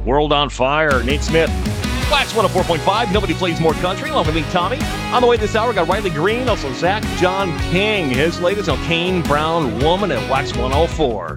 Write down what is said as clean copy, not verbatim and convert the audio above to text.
World on Fire, Nate Smith. Wax 104.5, Nobody Plays More Country, along with me, Tommy. On the way this hour, we got Riley Green, also Zach John King. His latest on Kane Brown Woman at Wax 104.